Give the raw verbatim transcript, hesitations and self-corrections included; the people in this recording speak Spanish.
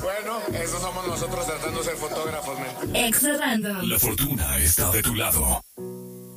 Bueno, eso somos nosotros tratando de ser fotógrafos, men. Extra Random. La fortuna está de tu lado.